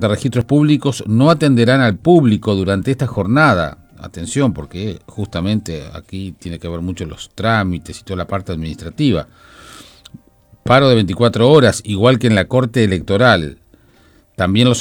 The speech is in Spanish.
de Registros Públicos no atenderán al público durante esta jornada. Atención, porque justamente aquí tiene que ver mucho los trámites y toda la parte administrativa. Paro de 24 horas, igual que en la Corte Electoral. También los